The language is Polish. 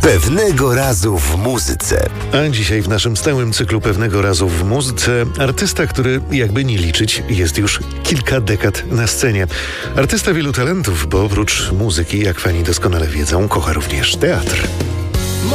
Pewnego razu w muzyce. A dzisiaj w naszym stałym cyklu Pewnego razu w muzyce artysta, który jakby nie liczyć jest już kilka dekad na scenie. Artysta wielu talentów, bo oprócz muzyki, jak fani doskonale wiedzą, kocha również teatr.